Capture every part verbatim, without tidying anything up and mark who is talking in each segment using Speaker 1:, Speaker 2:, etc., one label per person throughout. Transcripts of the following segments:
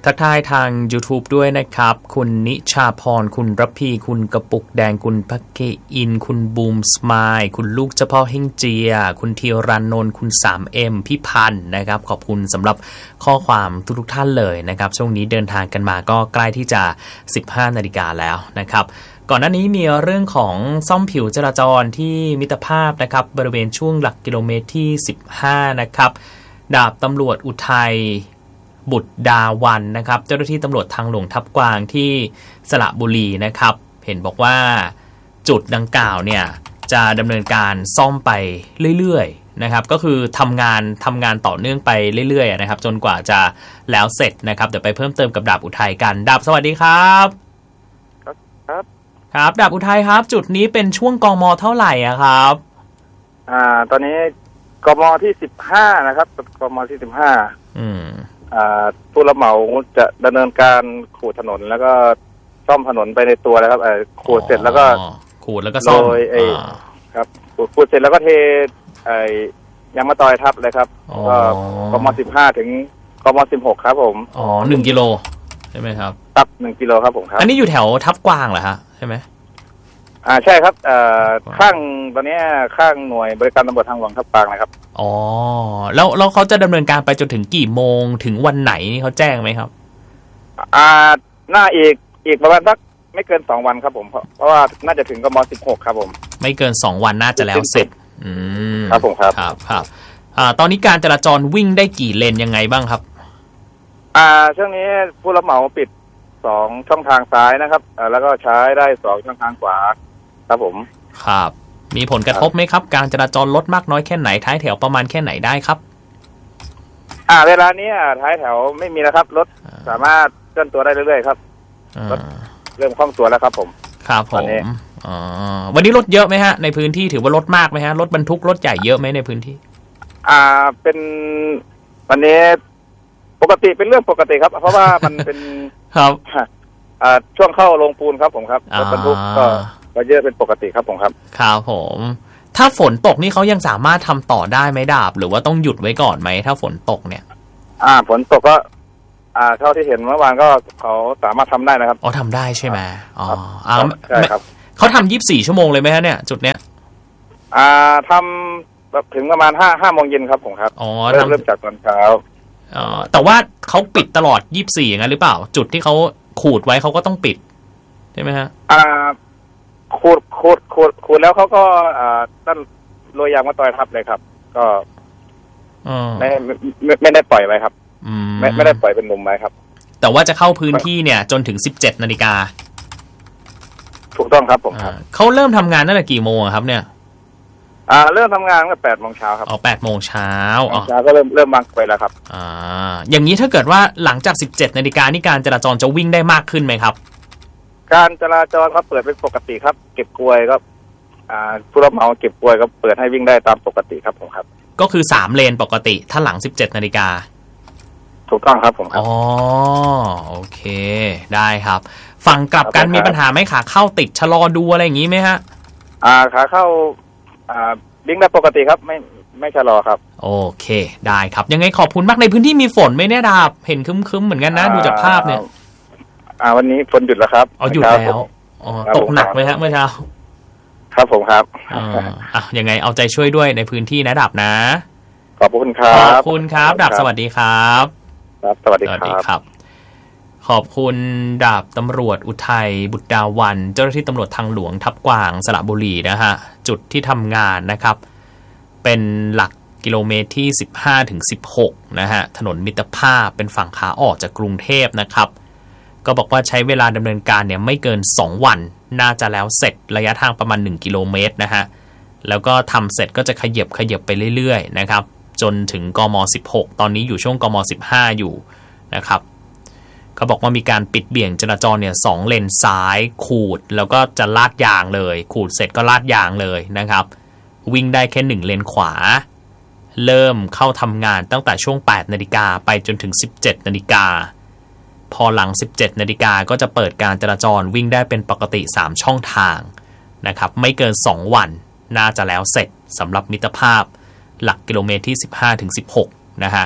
Speaker 1: ทักทายทาง YouTube ด้วยนะครับคุณนิชาพรคุณระพีคุณกระปุกแดงคุณพักเกอินคุณบูมสมายคุณลูกเจ้าพ่อเฮงเจียคุณธีรันนท์คุณ ทรี เอ็ม พี่พันธ์นะครับขอบคุณสำหรับข้อความทุกๆท่านเลยนะครับช่วงนี้เดินทางกันมาก็ใกล้ที่จะสิบห้านาฬิกาแล้วนะครับก่อนหน้านี้มีเรื่องของซ่อมผิวจราจรที่มิตรภาพนะครับบริเวณช่วงหลักกิโลเมตรที่สิบห้านะครับดาบตำรวจอุทัยบุตรดาวันนะครับเจ้าหน้าที่ตำรวจทางหลวงทับกวางที่สระบุรีนะครับเห็นบอกว่าจุดดังกล่าวเนี่ยจะดำเนินการซ่อมไปเรื่อยๆนะครับก็คือทำงานทำงานต่อเนื่องไปเรื่อยๆนะครับจนกว่าจะแล้วเสร็จนะครับเดี๋ยวไปเพิ่มเติมกับดาบอุทัยกันดาบสวัสดีครับ
Speaker 2: ครับ
Speaker 1: ครับดาบอุทัยครับจุดนี้เป็นช่วงกม.เท่าไหร่อะครับ
Speaker 2: อ่าตอนนี้กม.ที่สิบห้านะครับกม.ที่สิบห้า
Speaker 1: อืม
Speaker 2: อ่าผู้รับเหมาจะดำเนินการขูดถนนแล้วก็ซ่อมถนนไปในตัวแล้วครับเอ่อขูดเสร็จแล้วก็
Speaker 1: ขูดแล้วก็ซ่อม
Speaker 2: โดยไอ้ครับขูดเสร็จแล้วก็เทไอ้ยางมะตอยทับเลยครับก็กม.สิบห้าถึงกม.สิบหกครับผม
Speaker 1: อ๋อหนึ่งกิโลใช่ไหมครับ
Speaker 2: ครับหนึ่งกิโลครับผมครับ
Speaker 1: อันนี้อยู่แถวทับกวางเหรอฮะใช่ไหม
Speaker 2: อ่าใช่ครับเอ่อข้างตอนนี้ข้างหน่วยบริการตำรวจทางหลวงทับกวางนะครับ
Speaker 1: อ๋อแล้วแล้วเขาจะดำเนินการไปจนถึงกี่โมงถึงวันไหนนี่เขาแจ้งไหมครับ
Speaker 2: อ่าหน้าอีกอีกประมาณสักไม่เกินสองวันครับผมเพราะเพราะว่าน่าจะถึงกม.สิบหกครับผม
Speaker 1: ไม่เกินสองวันน่าจะแล้วเสร็จอืม
Speaker 2: ครับผมครับ
Speaker 1: ครับครับอ่าตอนนี้การจราจรวิ่งได้กี่เลนยังไงบ้างครับ
Speaker 2: อ่าช่วงนี้ผู้รับเหมาปิดสองช่องทางซ้ายนะครับอ่าแล้วก็ใช้ได้สองช่องทางขวาครับผม
Speaker 1: ครับมีผลกระทบไหมครับการจราจรลดมากน้อยแค่ไหนท้ายแถวประมาณแค่ไหนได้ครับ
Speaker 2: อ่าเวลานี้ท้ายแถวไม่มีแล้วครับรถสามารถเคลื่อนตัวได้เรื่อยๆครับรถเริ่มคล่องตัวแล้วครับผม
Speaker 1: ครับผมอ๋อวันนี้รถเยอะไหมฮะในพื้นที่ถือว่ารถมากไหมฮะรถบรรทุกรถใหญ่เยอะไหมในพื้นที่
Speaker 2: อ่าเป็นวันนี้ปกติเป็นเรื่องปกติครับเพราะว่ามันเป็น
Speaker 1: ครับ
Speaker 2: อ่าช่วงเข้าลงปูนครับผมครับรถบรรทุกก็ก็เยอะเป็นปกติครับผมครับ
Speaker 1: ครับผมถ้าฝนตกนี่เขายังสามารถทำต่อได้ไหมดาบหรือว่าต้องหยุดไว้ก่อนไหมถ้าฝนตกเนี่ย
Speaker 2: อ่าฝนตกก็อ่าเท่าที่เห็นเมื่อวานก็เขาสามารถทำได้นะครับ
Speaker 1: อ๋อทำได้ใช่ไหมอ๋อ
Speaker 2: ใช่ครับ
Speaker 1: เขาทำยี่สิบสี่ชั่วโมงเลยไหมฮะเนี่ยจุดเนี้ย
Speaker 2: อ่าทำแบบถึงประมาณห้าห้าโมงเย็นครับผมครับ
Speaker 1: อ๋อ
Speaker 2: เริ่มเริ่มจากตอนเช้า
Speaker 1: อ๋อแต่ว่าเขาปิดตลอดยี่สิบสี่อย่างนั้นหรือเปล่าจุดที่เขาขูดไว้เขาก็ต้องปิดใช่ไหมฮะ
Speaker 2: อ่าขูดขูดขูดขูดแล้วเขาก็อ่าตั้นโรยยางมะตอยทับเลยครับก็ไม่ไม่ไม่ได้ปล่อยไว้ครับไม่ไม่ได้ปล่อยเป็นมุมไว้ครับ
Speaker 1: แต่ว่าจะเข้าพื้นที่เนี่ยจนถึงสิบเจ็ดนาฬิกา
Speaker 2: ถูกต้องครับผมครับ
Speaker 1: เขาเริ่มทำงานตั้งแต่กี่โมงครับเนี่ย
Speaker 2: อ่าเริ่มทำงานตั้งแต่แปดโมงเช้าครับ
Speaker 1: อ๋อแปดโมงเช้า
Speaker 2: อ๋อเช้าก็เริ่มเริ่มบางไปแล้วครับ
Speaker 1: อ่าอย่างนี้ถ้าเกิดว่าหลังจากสิบเจ็ดนาฬิกานี่การจราจรจะวิ่งได้มากขึ้นไหมครับ
Speaker 2: การจราจรก็เปิดเป็นปกติครับเก็บกลวยก็อ่าผู้รับเหมาเก็บกลวยก็เปิดให้วิ่งได้ตามปกติครับผมครับ
Speaker 1: ก็คือสามเลนปกติถ้าหลังสิบเจ็ดนาฬิกา
Speaker 2: ถูกต้องครับผมครับ
Speaker 1: อ๋อโอเคได้ครับฝั่งกลับกันมีปัญหาไหมขาเข้าติดชะลอดูอะไรอย่างนี้ไหมฮะ
Speaker 2: อ่าขาเข้าอ่าวิ่งได้ปกติครับไม่ไม่ชะลอครับ
Speaker 1: โอเคได้ครับยังไงขอบคุณมากในพื้นที่มีฝนไหมเนี่ยดาบเห็นคึมๆเหมือนกันนะดูจากภาพเนี่ย
Speaker 2: อ่าวันนี้ฝนหยุดแล้วครับ
Speaker 1: อ๋อหยุดแล้วอ๋อตกหนักไหมฮะเมื่อเช้า
Speaker 2: ครับผมครับ
Speaker 1: อ่าอ่ะยังไงเอาใจช่วยด้วยในพื้นที่นะดาบนะ
Speaker 2: ขอบคุณครับ
Speaker 1: ขอบคุณครับดาบสวัสดีครับ
Speaker 2: ครับสวัสดีครับ
Speaker 1: ขอบคุณดาบตำรวจอุทัยบุตรดาวันเจ้าหน้าที่ตำรวจทางหลวงทับกวางสระบุรีนะฮะจุดที่ทำงานนะครับเป็นหลักกิโลเมตรที่ สิบห้าถึงสิบหก นะฮะถนนมิตรภาพเป็นฝั่งขาออกจากกรุงเทพนะครับก็บอกว่าใช้เวลาดำเนินการเนี่ยไม่เกินสองวันน่าจะแล้วเสร็จระยะทางประมาณหนึ่งกิโลเมตรนะฮะแล้วก็ทำเสร็จก็จะขยับขยับไปเรื่อยๆนะครับจนถึงกม.สิบหกตอนนี้อยู่ช่วงกม.สิบห้าอยู่นะครับเขาบอกว่ามีการปิดเบี่ยงจราจรเนี่ยสองเลนซ้ายขูดแล้วก็จะลาดยางเลยขูดเสร็จก็ลาดยางเลยนะครับวิ่งได้แค่หนึ่งเลนขวาเริ่มเข้าทำงานตั้งแต่ช่วงแปดนาฬิกาไปจนถึงสิบเจ็ดนาฬิกาพอหลังสิบเจ็ดนาฬิกาก็จะเปิดการจราจรวิ่งได้เป็นปกติสามช่องทางนะครับไม่เกินสองวันน่าจะแล้วเสร็จสำหรับมิตรภาพหลักกิโลเมตรที่ สิบห้าถึงสิบหก นะฮะ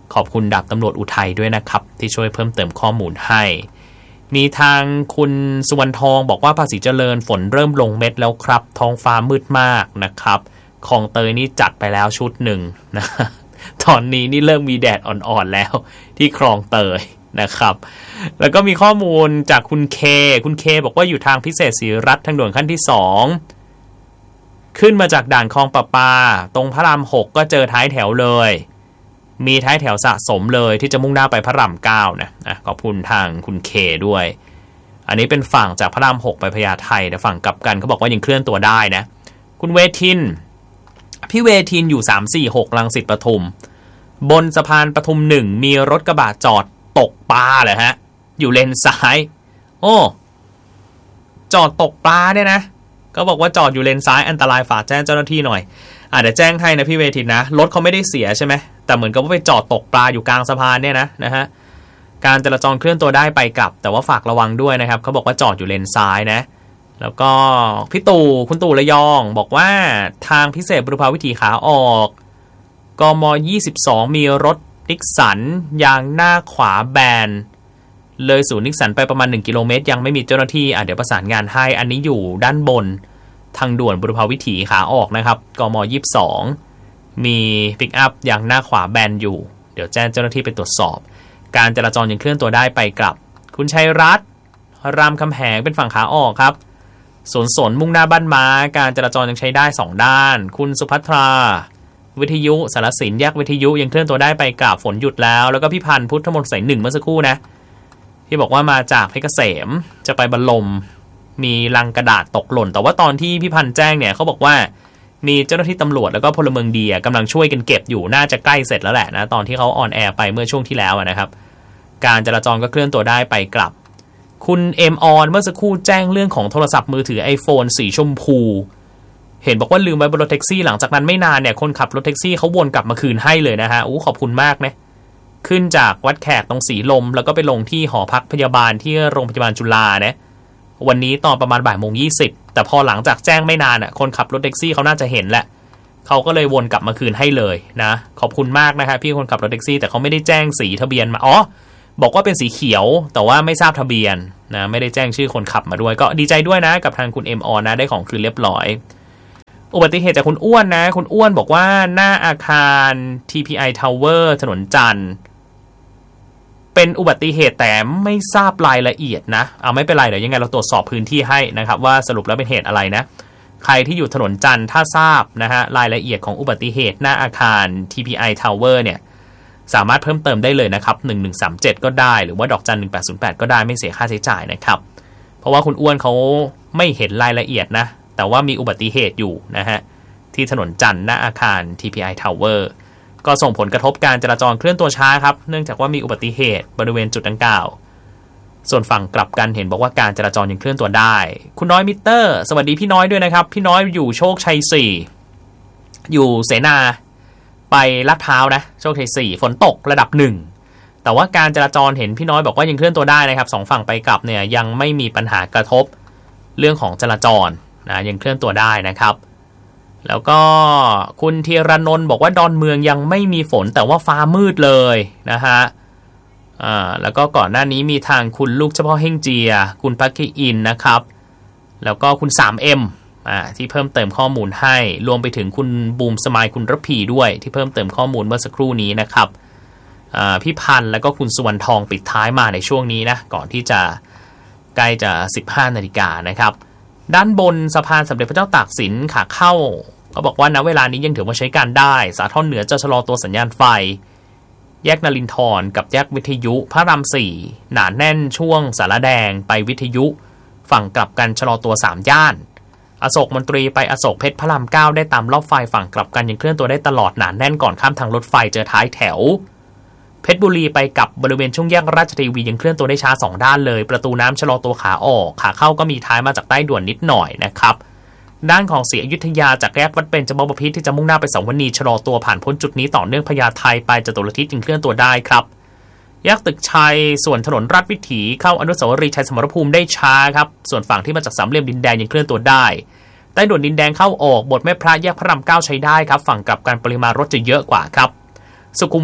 Speaker 1: ขอบคุณดาบตำรวจอุทัยด้วยนะครับที่ช่วยเพิ่มเติมข้อมูลให้มีทางคุณสุวรรณทองบอกว่าภาษีเจริญฝนเริ่มลงเม็ดแล้วครับท้องฟ้ามืดมากนะครับคลองเตยนี่จัดไปแล้วชุดหนึ่งนะตอนนี้นี่เริ่มมีแดดอ่อนๆแล้วที่คลองเตยนะครับแล้วก็มีข้อมูลจากคุณเคคุณเคบอกว่าอยู่ทางพิเศษศรีรัตน์ทางด่วนขั้นที่สองขึ้นมาจากด่านคลองประปาตรงพระรามหกก็เจอท้ายแถวเลยมีท้ายแถวสะสมเลยที่จะมุ่งหน้าไปพระรามเก้านะนะขอบคุณทางคุณเคด้วยอันนี้เป็นฝั่งจากพระรามหกไปพญาไทแต่ฝั่งกลับกันเขาบอกว่ายังเคลื่อนตัวได้นะคุณเวทินพี่เวทินอยู่สาม สี่ หกรังสิตปทุมบนสะพานปทุมหนึ่งมีรถกระบะจอดตกปลาเหรอฮะอยู่เลนซ้ายโอ้จอดตกปลาเนี่ยนะก็บอกว่าจอดอยู่เลนซ้ายอันตรายฝากแจ้งเจ้าหน้าที่หน่อยอาจจะแจ้งให้นะพี่เวทินนะรถเขาไม่ได้เสียใช่ไหมแต่เหมือนกับว่าไปจอดตกปลาอยู่กลางสะพานเนี่ยนะนะฮะการจราจรเคลื่อนตัวได้ไปกลับแต่ว่าฝากระวังด้วยนะครับเขาบอกว่าจอดอยู่เลนซ้ายนะแล้วก็พี่ตู่คุณตู่ระยองบอกว่าทางพิเศษบุรพาวิถีขาออกกมยี่สิบสองมีรถนิกสันยางหน้าขวาแบนเลยศูนย์นิกสันไปประมาณหนึ่งกิโลเมตรยังไม่มีเจ้าหน้าที่อ่ะเดี๋ยวประสานงานให้อันนี้อยู่ด้านบนทางด่วนบุรพาวิถีขาออกนะครับกมยี่สิบสองมีปิกอัพยางหน้าขวาแบนอยู่เดี๋ยวแจ้งเจ้าหน้าที่ไปตรวจสอบการจราจรยังเคลื่อนตัวได้ไปกลับคุณชัยรัตน์รามคำแหงเป็นฝั่งขาออกครับสวนสนมุ่งหน้าบ้านม้าการจราจรยังใช้ได้สองด้านคุณสุภัทราวิทยุสารสินแยกวิทยุยังเคลื่อนตัวได้ไปกลับฝนหยุดแล้วแล้วก็พี่พันธ์พุทธมนต์สายหนึ่งเมื่อสักครู่นะที่บอกว่ามาจากเพชรเกษมจะไปบรรลมมีลังกระดาษตกหล่นแต่ว่าตอนที่พี่พันธ์แจ้งเนี่ยเขาบอกว่ามีเจ้าหน้าที่ตำรวจแล้วก็พลเมืองดีกำลังช่วยกันเก็บอยู่น่าจะใกล้เสร็จแล้วแหละนะตอนที่เขาออนแอร์ไปเมื่อช่วงที่แล้วนะครับการจราจรก็เคลื่อนตัวได้ไปกลับคุณเอ็มออนเมื่อสักครู่แจ้งเรื่องของโทรศัพท์มือถือ iPhone สีชมพูเห็นบอกว่าลืมไว้บนรถแท็กซี่หลังจากนั้นไม่นานเนี่ยคนขับรถแท็กซี่เขาวนกลับมาคืนให้เลยนะฮะอู้ขอบคุณมากนะขึ้นจากวัดแขกตรงสีลมแล้วก็ไปลงที่หอพักพยาบาลที่โรงพยาบาลจุฬานะวันนี้ตอนประมาณบ่ายโมงยี่สิบแต่พอหลังจากแจ้งไม่นานอ่ะคนขับรถแท็กซี่เขาน่าจะเห็นแหละเขาก็เลยวนกลับมาคืนให้เลยนะขอบคุณมากนะฮะพี่คนขับรถแท็กซี่แต่เขาไม่ได้แจ้งสีทะเบียนมาอ๋อบอกว่าเป็นสีเขียวแต่ว่าไม่ทราบทะเบียนนะไม่ได้แจ้งชื่อคนขับมาด้วยก็ดีใจด้วยนะกับทางคุณเอ็มออนนะได้ของคืนเรียบร้อยอุบัติเหตุจากคุณอ้วนนะคุณอ้วนบอกว่าหน้าอาคาร ที พี ไอ Tower ถนนจันทร์เป็นอุบัติเหตุแต่ไม่ทราบรายละเอียดนะเอาไม่เป็นไรเดี๋ยวยังไงเราตรวจสอบพื้นที่ให้นะครับว่าสรุปแล้วเป็นเหตุอะไรนะใครที่อยู่ถนนจันทร์ถ้าทราบนะฮะรายละเอียดของอุบัติเหตุหน้าอาคาร ที พี ไอ Tower เนี่ยสามารถเพิ่มเติมได้เลยนะครับหนึ่งหนึ่งสามเจ็ดก็ได้หรือว่าดอกจันหนึ่งแปดศูนย์แปดก็ได้ไม่เสียค่าใช้จ่ายนะครับเพราะว่าคุณอ้วนเขาไม่เห็นรายละเอียดนะแต่ว่ามีอุบัติเหตุอยู่นะฮะที่ถนนจันทร์หน้าอาคาร ที พี ไอ Tower ก็ส่งผลกระทบการจราจรเคลื่อนตัวช้าครับเนื่องจากว่ามีอุบัติเหตุบริเวณจุดดังกล่าวส่วนฝั่งกลับกันเห็นบอกว่าการจราจรยังเคลื่อนตัวได้คุณน้อยมิเตอร์สวัสดีพี่น้อยด้วยนะครับพี่น้อยอยู่โชคชัยสี่อยู่เสนาไปลาดพร้าวนะโชคชัยสี่ฝนตกระดับหนึ่งแต่ว่าการจราจรเห็นพี่น้อยบอกว่ายังเคลื่อนตัวได้นะครับสองฝั่งไปกลับเนี่ยยังไม่มีปัญหากระทบเรื่องของจราจรนะยังเคลื่อนตัวได้นะครับแล้วก็คุณธีรนนท์บอกว่าดอนเมืองยังไม่มีฝนแต่ว่าฟ้ามืดเลยนะฮะอ่าแล้วก็ก่อนหน้านี้มีทางคุณลูกเฉพาะเฮ่งเจียคุณปักกี้อินนะครับแล้วก็คุณ ทรี เอ็ม อ่าที่เพิ่มเติมข้อมูลให้รวมไปถึงคุณบูมสมายคุณระพีด้วยที่เพิ่มเติมข้อมูลเมื่อสักครู่นี้นะครับอ่าพี่พันธ์แล้วก็คุณสุวรรณทองปิดท้ายมาในช่วงนี้นะก่อนที่จะใกล้จะสิบห้านาฬิกานะครับด้านบนสะพานสมเด็จพระเจ้าตากสินขาเข้าเขาบอกว่าณเวลานี้ยังถือว่าใช้การได้สาทรเหนือจะชะลอตัวสัญญาณไฟแยกนรินทร์กับแยกวิทยุพระรามสี่หนาแน่นช่วงสารแดงไปวิทยุฝั่งกลับกันชะลอตัวสามย่านอโศกมนตรีไปอโศกเพชรพระรามเก้าได้ตามรอบไฟฝั่งกลับกันยังเคลื่อนตัวได้ตลอดหนาแน่นก่อนข้ามทางรถไฟเจอท้ายแถวเพชรบุรีไปกับบริเวณช่วงแยกราชเทวียังเคลื่อนตัวได้ช้าสองด้านเลยประตูน้ำชะลอตัวขาออกขาเข้าก็มีท้ายมาจากใต้ด่วนนิดหน่อยนะครับด้านของศรีอยุธยาจากแยกวัดเบญจบพิตรที่จะมุ่งหน้าไปสองวณีชะลอตัวผ่านพ้นจุดนี้ต่อเนื่องพญาไทไปจตุรทิศยังเคลื่อนตัวได้ครับแยกตึกชัยส่วนถนนราชวิถีเข้าอนุสาวรีย์ชัยสมรภูมิได้ช้าครับส่วนฝั่งที่มาจากสามเหลี่ยมดินแดงยังเคลื่อนตัวได้ใต้ด่วนดินแดงเข้าออกบทแม่พระแยกพระรามเก้าใช้ได้ครับฝั่งกลับกันปริมาณรถจะเยอะกว่าครับสุขุมวิท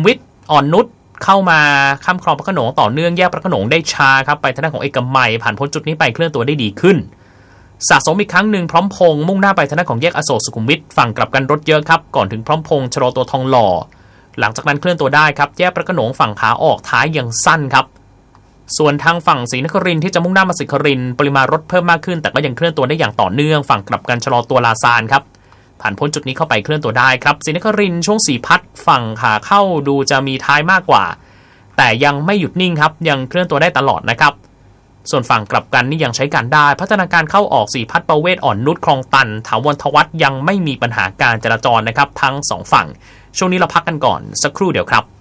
Speaker 1: อ่อนนุชเข้ามาข้ามคลองพระโขนงต่อเนื่องแยกพระโขนงได้ช้าครับไปทางด้านของเอกมัยผ่านพ้นจุดนี้ไปเคลื่อนตัวได้ดีขึ้นสะสมอีกครั้งหนึ่งพร้อมพงษ์มุ่งหน้าไปทางด้านของแยกอโศกสุขุมวิทฝั่งกลับกันรถเยอะครับก่อนถึงพร้อมพงษ์ชะลอตัวทองหล่อหลังจากนั้นเคลื่อนตัวได้ครับแยกพระโขนงฝั่งขาออกท้ายยังสั้นครับส่วนทางฝั่งศรีนครินทร์ที่จะมุ่งหน้ามาศรีนครินทร์ปริมาณรถเพิ่มมากขึ้นแต่ก็ยังเคลื่อนตัวได้อย่างต่อเนื่องฝั่งกลับกันชะลอตัวลาซานครับผ่านพ้นจุดนี้เข้าไปเคลื่อนตัวได้ครับศรีนครินทร์ช่วงสี่พัดฝั่งขาเข้าดูจะมีท้ายมากกว่าแต่ยังไม่หยุดนิ่งครับยังเคลื่อนตัวได้ตลอดนะครับส่วนฝั่งกลับกันนี่ยังใช้การได้พัฒนาการเข้าออกสี่พัดประเวศอ่อนนุชคลองตันถาวรทวัฒน์ยังไม่มีปัญหาการจราจรนะครับทั้งสองฝั่งช่วงนี้เราพักกันก่อนสักครู่เดียวครับ